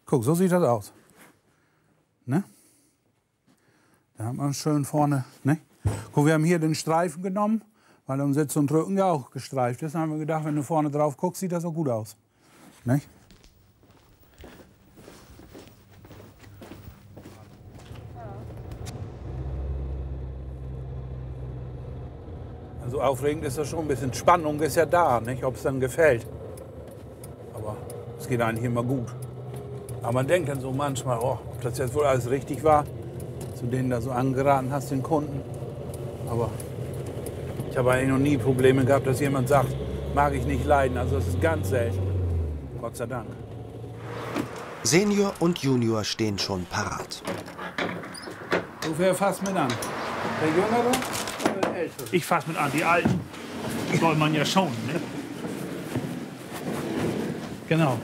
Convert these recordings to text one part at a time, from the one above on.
Guck, so sieht das aus. Ne? Da hat man schön vorne, ne? Guck, wir haben hier den Streifen genommen, weil um Sitz und Rücken ja auch gestreift ist. Dann haben wir gedacht, wenn du vorne drauf guckst, sieht das auch gut aus. Ne? Also aufregend ist das schon ein bisschen. Spannung ist ja da, nicht? Ob es dann gefällt. Aber es geht eigentlich immer gut. Aber man denkt dann so manchmal, oh, ob das jetzt wohl alles richtig war, zu denen da so angeraten hast, den Kunden. Aber ich habe eigentlich noch nie Probleme gehabt, dass jemand sagt, mag ich nicht leiden. Also das ist ganz selten. Gott sei Dank. Senior und Junior stehen schon parat. So, wer fasst mit an? Der Jüngere oder der Ältere? Ich fass mit an, die Alten. Soll man ja schon, ne? Genau.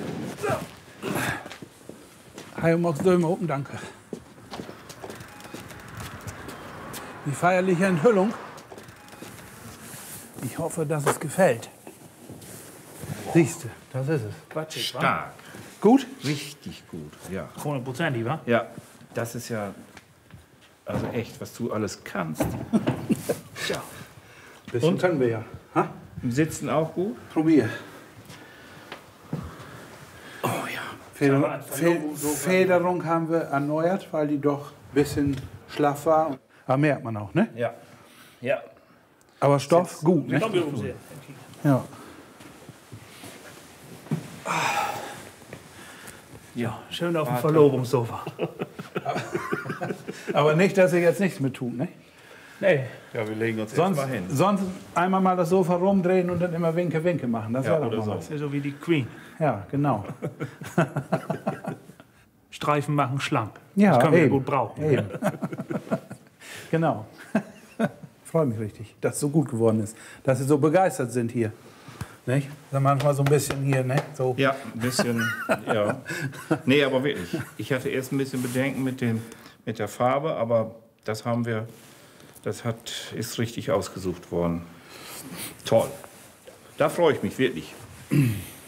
Hi, Mox Dömer, oben, danke. Die feierliche Enthüllung. Ich hoffe, dass es gefällt. Siehst du, das ist es. Quatschig, wa? Stark. Gut? Richtig gut, ja. 100%, wa? Ja, das ist ja, also echt, was du alles kannst. Tja. Bisschen können wir ja. Ha? Im Sitzen auch gut? Probier. Oh ja. Federung haben wir erneuert, weil die doch ein bisschen schlaff war. Aber merkt man auch, ne? Ja. Ja. Aber Stoff, gut, ne? Komm, wir umsehen. Ja. Ja, schön auf dem Verlobungssofa. Aber nicht, dass ihr jetzt nichts mit tut, ne? Nee. Ja, wir legen uns Sonst, jetzt mal hin. sonst einmal mal das Sofa rumdrehen und dann immer Winke, Winke machen. Das Ja, wäre doch oder mal so. was. Das ist ja so wie die Queen. Ja, genau. Streifen machen schlank. Ja, das können wir ja eben. gut brauchen. Eben. Genau. Freue mich richtig, dass es so gut geworden ist. Dass Sie so begeistert sind hier. Nicht? Dann manchmal so ein bisschen hier, ne? So. Ja, ein bisschen, ja. Nee, aber wirklich. Ich hatte erst ein bisschen Bedenken mit der Farbe, aber das haben wir, ist richtig ausgesucht worden. Toll. Da freue ich mich wirklich.